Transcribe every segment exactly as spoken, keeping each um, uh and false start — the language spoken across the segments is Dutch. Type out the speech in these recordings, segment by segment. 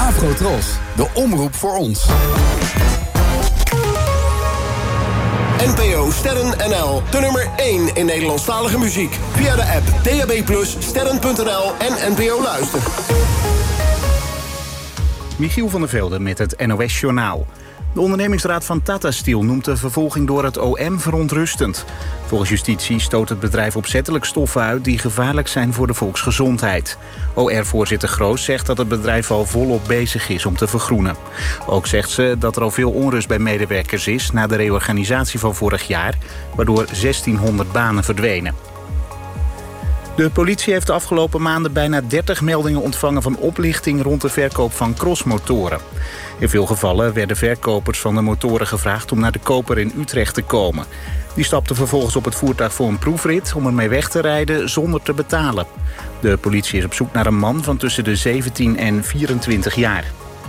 Afrotros, de omroep voor ons. N P O Sterren N L, de nummer één in Nederlandstalige muziek. Via de app D A B plus, sterren punt n l en N P O Luister. Michiel van der Velde met het N O S-journaal. De ondernemingsraad van Tata Steel noemt de vervolging door het O M verontrustend. Volgens justitie stoot het bedrijf opzettelijk stoffen uit die gevaarlijk zijn voor de volksgezondheid. O R-voorzitter Groos zegt dat het bedrijf al volop bezig is om te vergroenen. Ook zegt ze dat er al veel onrust bij medewerkers is na de reorganisatie van vorig jaar, waardoor zestienhonderd banen verdwenen. De politie heeft de afgelopen maanden bijna dertig meldingen ontvangen van oplichting rond de verkoop van crossmotoren. In veel gevallen werden verkopers van de motoren gevraagd om naar de koper in Utrecht te komen. Die stapten vervolgens op het voertuig voor een proefrit om ermee weg te rijden zonder te betalen. De politie is op zoek naar een man van tussen de zeventien en vierentwintig jaar.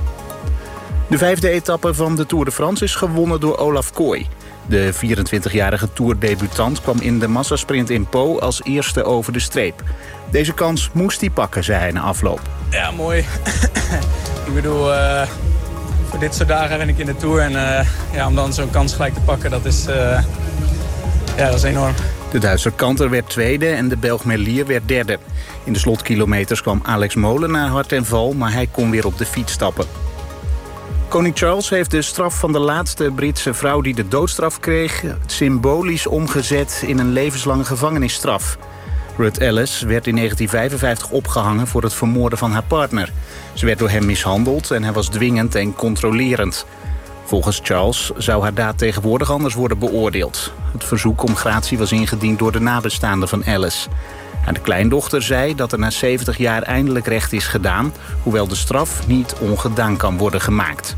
De vijfde etappe van de Tour de France is gewonnen door Olaf Kooi. De vierentwintigjarige toerdebutant kwam in de massasprint in Po als eerste over de streep. Deze kans moest hij pakken, zei hij na afloop. Ja, mooi. Ik bedoel, uh, voor dit soort dagen ben ik in de Tour. En uh, ja, om dan zo'n kans gelijk te pakken, dat is, uh, ja, dat is enorm. De Duitser Kanter werd tweede en de Belg Merlier werd derde. In de slotkilometers kwam Alex Molenaar hard ten val, maar hij kon weer op de fiets stappen. Koning Charles heeft de straf van de laatste Britse vrouw die de doodstraf kreeg symbolisch omgezet in een levenslange gevangenisstraf. Ruth Ellis werd in negentien vijfenvijftig opgehangen voor het vermoorden van haar partner. Ze werd door hem mishandeld en hij was dwingend en controlerend. Volgens Charles zou haar daad tegenwoordig anders worden beoordeeld. Het verzoek om gratie was ingediend door de nabestaanden van Ellis. En de kleindochter zei dat er na zeventig jaar eindelijk recht is gedaan, hoewel de straf niet ongedaan kan worden gemaakt.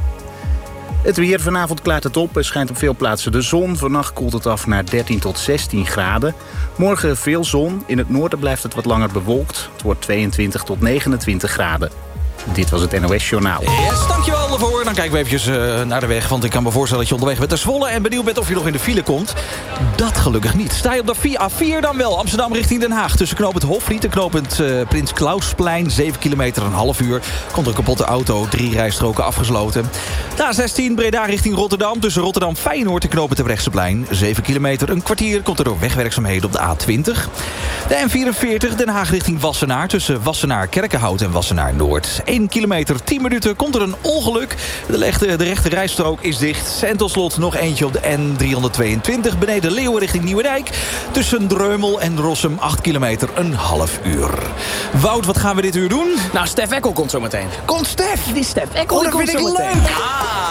Het weer, vanavond klaart het op. Er schijnt op veel plaatsen de zon. Vannacht koelt het af naar dertien tot zestien graden. Morgen veel zon. In het noorden blijft het wat langer bewolkt. Het wordt tweeëntwintig tot negenentwintig graden. Dit was het N O S-journaal. Yes, dankjewel ervoor. Dan kijken we eventjes uh, naar de weg. Want ik kan me voorstellen dat je onderweg bent naar Zwolle en benieuwd bent of je nog in de file komt. Dat gelukkig niet. Sta je op de A vier dan wel. Amsterdam richting Den Haag. Tussen knooppunt Hofvliet en knooppunt uh, Prins Klausplein. zeven kilometer, een half uur. Komt een kapotte auto. Drie rijstroken afgesloten. De A zestien Breda richting Rotterdam. Tussen Rotterdam Feyenoord en knooppunt Terbrechtseplein. zeven kilometer, een kwartier. Komt er door wegwerkzaamheden op de A twintig. De N vierenveertig Den Haag richting Wassenaar. Tussen Wassenaar Kerkenhout en Wassenaar Noord. één kilometer, tien minuten, komt er een ongeluk. De, rechte, de rechte rijstrook is dicht. En tot slot nog eentje op de N driehonderdtweeëntwintig... beneden Leeuwen richting Nieuwedijk. Tussen Dreumel en Rossum, acht kilometer, een half uur. Wout, wat gaan we dit uur doen? Nou, Stef Eckel komt zo meteen. Komt Stef? Die Stef Eckel Oh, dat komt vind ik zo meteen. leuk! Ah.